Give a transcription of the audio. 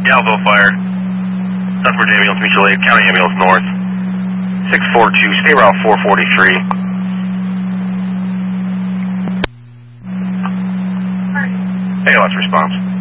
Galville fired. Southbridge ambulance, mutual aid, county ambulance north. 642, stay route 443. ALS response.